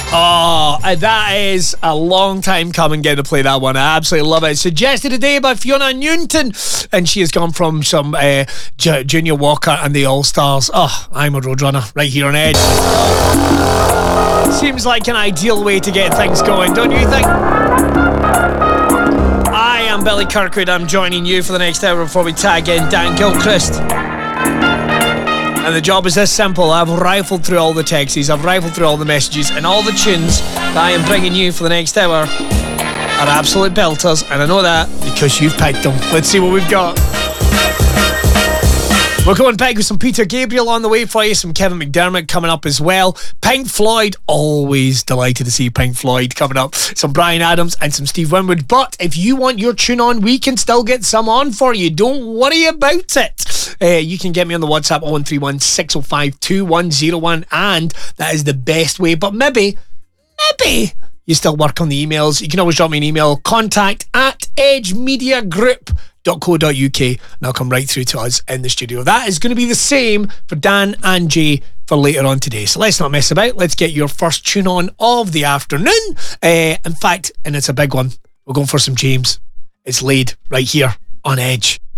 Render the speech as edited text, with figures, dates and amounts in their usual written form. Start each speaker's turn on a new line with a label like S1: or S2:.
S1: Oh, that is a long time coming, getting to play that one. I absolutely love it. Suggested today by Fiona Newton, and she has gone from some Junior Walker and the All-Stars. Oh, I'm a Roadrunner right here on Edge. Seems like an ideal way to get things going, don't you think? I am Billy Kirkwood. I'm joining you for the next hour before we tag in Dan Gilchrist. And the job is this simple. I've rifled through all the texts, I've rifled through all the messages, and all the tunes that I am bringing you for the next hour are absolute belters, and I know that because you've picked them. Let's see what we've got. We're going back with some Peter Gabriel on the way for you, some Kevin McDermott coming up as well. Pink Floyd, always delighted to see Pink Floyd coming up. Some Bryan Adams and some Steve Winwood. But if you want your tune on, we can still get some on for you. Don't worry about it. You can get me on the WhatsApp 0131 605 2101, and that is the best way. But maybe you still work on the emails. You can always drop me an email, contact@edgemediagroup.co.uk, and I'll come right through to us in the studio. That is going to be the same for Dan and Jay for later on today. So let's not mess about. Let's get your first tune on of the afternoon. In fact, and it's a big one, we're going for some James. It's laid right here on Edge.